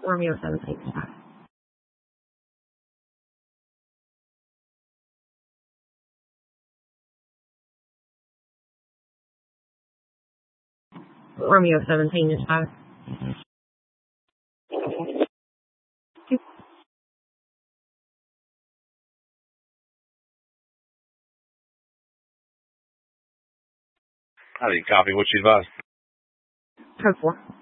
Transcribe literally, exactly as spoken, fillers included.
Romeo seventeen is five. Romeo seventeen is five. I didn't copy what you advised. Code four.